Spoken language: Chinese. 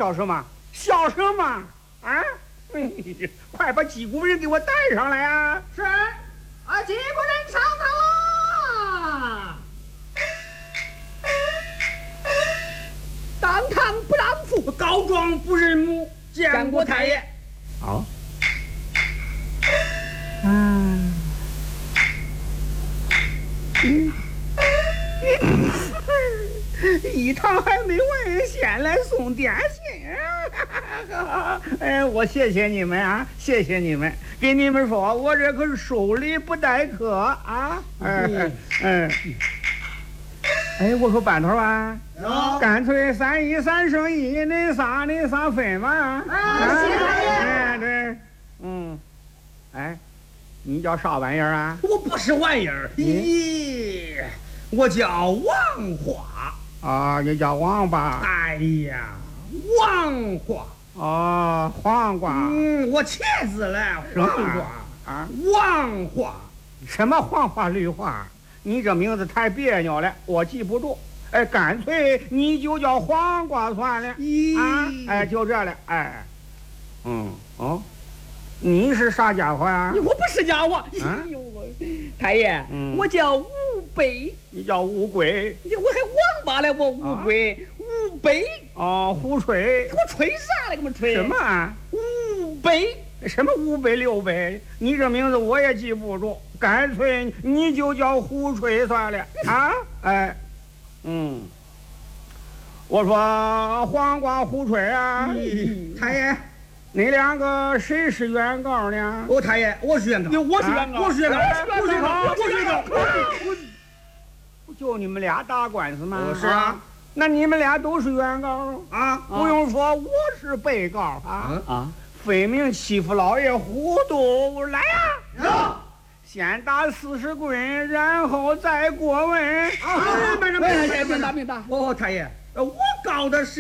笑什么？笑什么？啊！快把击鼓人给我带上来啊！ 是，啊，击鼓人上堂。当堂不让父， 告状不认母，见过太爷。好。一堂还没完，先来送点心。哎，我谢谢你们啊，谢谢你们。给你们说，我这可是收礼不待客啊。哎，我说班头啊，干脆3一3胜1，恁仨分嘛。对，哎，你叫啥玩意儿啊？ 我不是玩意儿，咦，我叫王华。 啊，你叫王八？ 哎呀，王华。 哦，黄瓜。 我茄子了，黄瓜啊， 王华。 什么黄花绿花？你这名字太别扭了，我记不住。哎，干脆你就叫黄瓜算了。啊，哎，就这了。哎，你是啥家伙呀？ 我不是家伙。哎呦，太爷，我叫乌龟。 你叫乌龟？ 我还王八了，我乌龟，乌龟。 哦，胡吹。 给我吹啥了？给我吹什么啊？ 乌龟。 什么5杯6杯？你这名字我也记不住，干脆你就叫胡吹算了啊！哎，我说黄瓜胡吹啊， 太爷， 你两个谁是原告呢？ 太爷，我是原告， 我是原告， 我是原告，我是原告，我是原告。 不就你们俩打官司吗？ 是啊， 那你们俩都是原告啊， 不用说，我是被告啊。分明欺负老爷糊涂，来呀！先打40棍，然后再过问。 明白。太爷，我告的是。